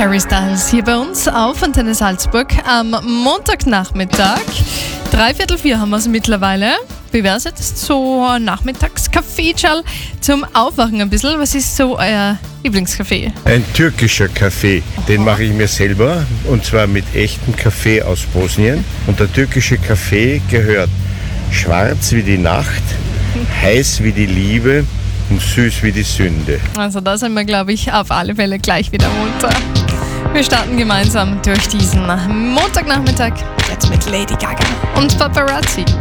Harry Styles hier bei uns auf Antenne Salzburg am Montagnachmittag. 3:45 haben wir es mittlerweile. Wie wäre es jetzt so Nachmittagskaffee-Schall zum Aufwachen ein bisschen? Was ist so euer Lieblingskaffee? Ein türkischer Kaffee, den mache ich mir selber und zwar mit echtem Kaffee aus Bosnien. Und der türkische Kaffee gehört schwarz wie die Nacht, heiß wie die Liebe und süß wie die Sünde. Also da sind wir, glaube ich, auf alle Fälle gleich wieder runter. Wir starten gemeinsam durch diesen Montagnachmittag jetzt mit Lady Gaga und Paparazzi.